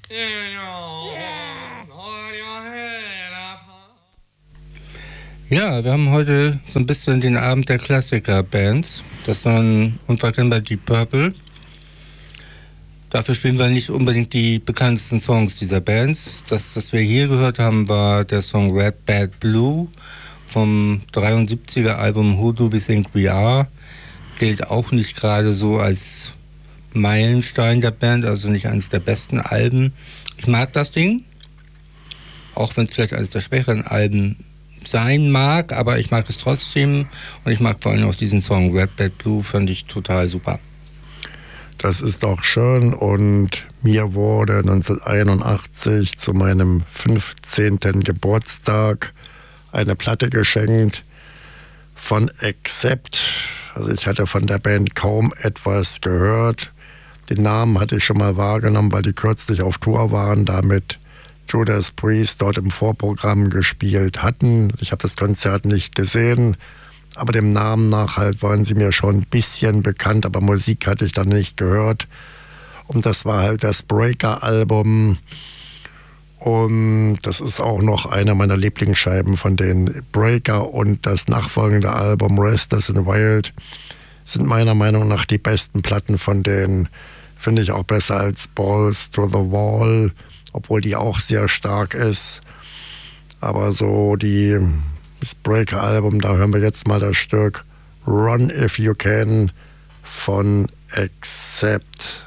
Ja, wir haben heute so ein bisschen den Abend der Klassiker-Bands. Das waren unverkennbar Deep Purple. Dafür spielen wir nicht unbedingt die bekanntesten Songs dieser Bands. Das, was wir hier gehört haben, war der Song Red Bad Blue vom 73er Album Who Do We Think We Are. Gilt auch nicht gerade so als Meilenstein der Band, also nicht eines der besten Alben. Ich mag das Ding, auch wenn es vielleicht eines der schwächeren Alben sein mag, aber ich mag es trotzdem und ich mag vor allem auch diesen Song Red Bad Blue, fand ich total super. Das ist doch schön und mir wurde 1981 zu meinem 15. Geburtstag eine Platte geschenkt von Accept. Also ich hatte von der Band kaum etwas gehört. Den Namen hatte ich schon mal wahrgenommen, weil die kürzlich auf Tour waren, damit Judas Priest dort im Vorprogramm gespielt hatten. Ich habe das Konzert nicht gesehen, aber dem Namen nach halt waren sie mir schon ein bisschen bekannt, aber Musik hatte ich dann nicht gehört. Und das war halt das Breaker-Album. Und das ist auch noch eine meiner Lieblingsscheiben von den Breaker. Und das nachfolgende Album Restless and Wild sind meiner Meinung nach die besten Platten von denen. Finde ich auch besser als Balls to the Wall, obwohl die auch sehr stark ist. Aber so das Breaker-Album, da hören wir jetzt mal das Stück Run If You Can von Accept.